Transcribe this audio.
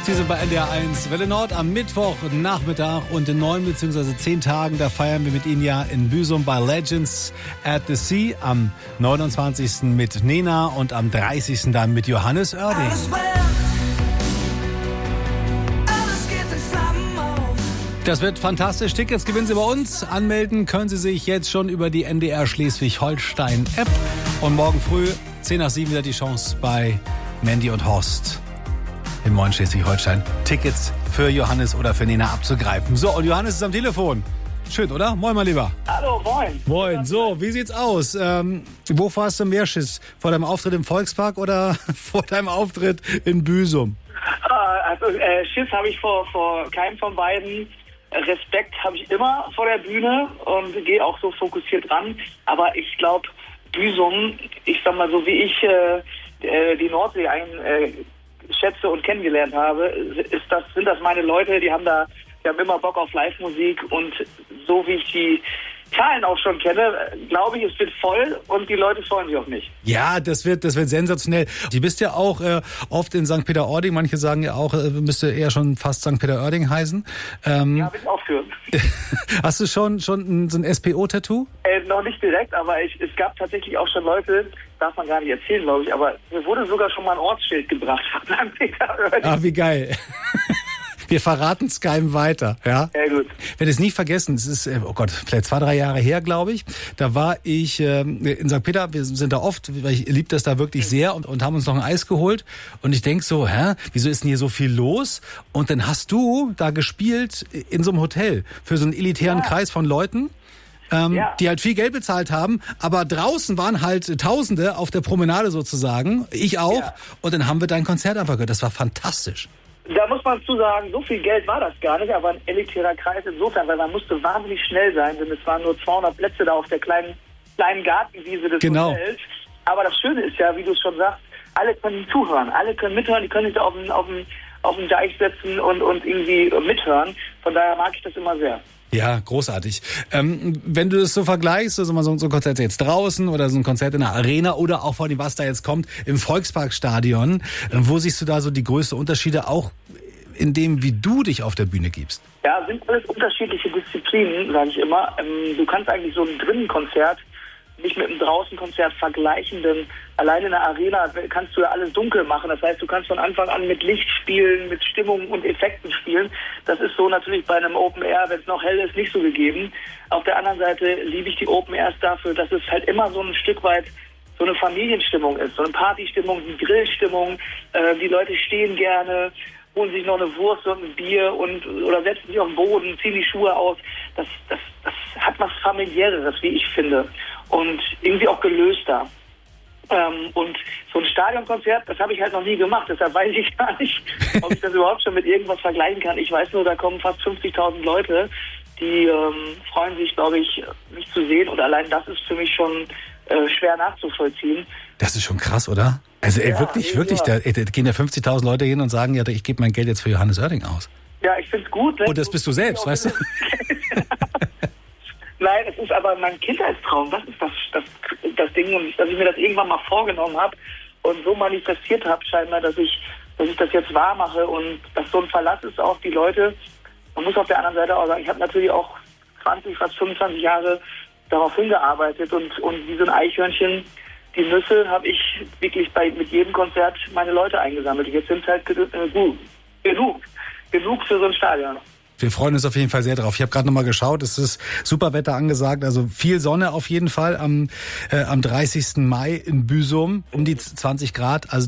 Diese bei NDR1 Welle Nord am Mittwochnachmittag und in 9 bzw. 10 Tagen, da feiern wir mit Ihnen ja in Büsum bei Legends at the Sea am 29. mit Nena und am 30. dann mit Johannes Oerding. Das wird fantastisch. Tickets gewinnen Sie bei uns. Anmelden können Sie sich jetzt schon über die NDR Schleswig-Holstein-App. Und morgen früh, 10 nach 7, wieder die Chance bei Mandy und Horst im Moin Schleswig-Holstein, Tickets für Johannes oder für Nena abzugreifen. So, und Johannes ist am Telefon. Schön, oder? Moin, mein Lieber. Hallo, moin. Moin. So, wie sieht's aus? Wovor hast du mehr Schiss? Vor deinem Auftritt im Volkspark oder vor deinem Auftritt in Büsum? Also Schiss habe ich vor keinem von beiden. Respekt habe ich immer vor der Bühne und gehe auch so fokussiert ran. Aber ich glaube, Büsum, ich sag mal so, wie ich die Nordsee schätze und kennengelernt habe, sind das meine Leute, die haben immer Bock auf Live-Musik und so wie ich die Zahlen auch schon kenne, glaube ich, es wird voll und die Leute freuen sich auf mich. Ja, das wird sensationell. Du bist ja auch oft in St. Peter-Ording, manche sagen ja auch, müsste eher schon fast St. Peter-Ording heißen. Ja, bin ich auch für. Hast du schon so ein SPO-Tattoo? Noch nicht direkt, aber es gab tatsächlich auch schon Leute, darf man gar nicht erzählen, glaube ich, aber mir wurde sogar schon mal ein Ortsschild gebracht von St. Peter-Ording. Ah, wie geil. Wir verraten es keinem weiter, ja? Ja, gut. Ich werde es nie vergessen, es ist, oh Gott, vielleicht 2-3 Jahre her, glaube ich. Da war ich in St. Peter, wir sind da oft, weil ich liebe das da wirklich sehr und haben uns noch ein Eis geholt. Und ich denk so, wieso ist denn hier so viel los? Und dann hast du da gespielt in so einem Hotel für so einen elitären Kreis von Leuten. Die halt viel Geld bezahlt haben, aber draußen waren halt Tausende auf der Promenade sozusagen, ich auch. Ja. Und dann haben wir dein Konzert einfach gehört, das war fantastisch. Da muss man zu sagen, so viel Geld war das gar nicht, aber ein elitärer Kreis insofern, weil man musste wahnsinnig schnell sein, denn es waren nur 200 Plätze da auf der kleinen Gartenwiese des Hotels. Aber das Schöne ist ja, wie du es schon sagst, alle können zuhören, alle können mithören, die können sich auf den Deich setzen und irgendwie mithören. Von daher mag ich das immer sehr. Ja, großartig. Wenn du das so vergleichst, also mal so ein Konzert jetzt draußen oder so ein Konzert in der Arena oder auch vor dem, was da jetzt kommt, im Volksparkstadion, wo siehst du da so die größten Unterschiede, auch in dem, wie du dich auf der Bühne gibst? Ja, sind alles unterschiedliche Disziplinen, sage ich immer. Du kannst eigentlich so ein Drinnenkonzert nicht mit einem Draußenkonzert vergleichen, denn allein in der Arena kannst du ja alles dunkel machen. Das heißt, du kannst von Anfang an mit Licht spielen, mit Stimmung und Effekten spielen. Das ist so natürlich bei einem Open Air, wenn es noch hell ist, nicht so gegeben. Auf der anderen Seite liebe ich die Open Airs dafür, dass es halt immer so ein Stück weit so eine Familienstimmung ist, so eine Partystimmung, eine Grillstimmung. Die Leute stehen gerne, holen sich noch eine Wurst und ein Bier oder setzen sich auf den Boden, ziehen die Schuhe aus. Das hat was Familiäres, wie ich finde. Und irgendwie auch gelöster. Und so ein Stadionkonzert, das habe ich halt noch nie gemacht. Deshalb weiß ich gar nicht, ob ich das überhaupt schon mit irgendwas vergleichen kann. Ich weiß nur, da kommen fast 50.000 Leute, die freuen sich, glaube ich, mich zu sehen. Und allein das ist für mich schon schwer nachzuvollziehen. Das ist schon krass, oder? Also wirklich, da gehen ja 50.000 Leute hin und sagen, ja, ich gebe mein Geld jetzt für Johannes Oerding aus. Ja, ich finde es gut. Und das bist du selbst, weißt du? Nein, es ist aber mein Kindheitstraum. Das ist das Ding, und dass ich mir das irgendwann mal vorgenommen habe und so manifestiert habe, scheinbar, dass ich das jetzt wahr mache und dass so ein Verlass ist auf die Leute. Man muss auf der anderen Seite auch sagen, ich habe natürlich auch 20, fast 25 Jahre darauf hingearbeitet und wie so ein Eichhörnchen, die Nüsse habe ich wirklich mit jedem Konzert meine Leute eingesammelt. Jetzt sind es halt genug für so ein Stadion. Wir freuen uns auf jeden Fall sehr drauf. Ich habe gerade nochmal geschaut, es ist super Wetter angesagt, also viel Sonne auf jeden Fall am 30. Mai in Büsum, um die 20 Grad. Also